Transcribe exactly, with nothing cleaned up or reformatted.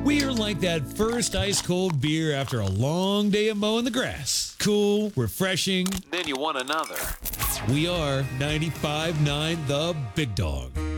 We're like that first ice-cold beer after a long day of mowing the grass. Cool, refreshing. Then you want another. We are ninety-five point nine The Big Dog.